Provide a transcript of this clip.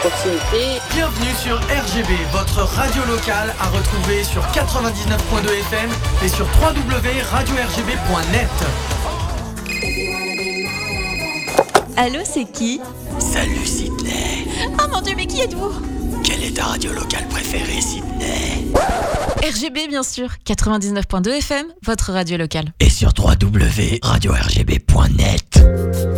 proximité. Bienvenue sur RGB, votre radio locale à retrouver sur 99.2 FM et sur www.radio-rgb.net. Allô, c'est qui ? Salut Sydney. Oh mon Dieu, mais qui êtes-vous ? Quelle est ta radio locale préférée, Sydney ? RGB, bien sûr. 99.2 FM, votre radio locale. Et sur www.radio-rgb.net.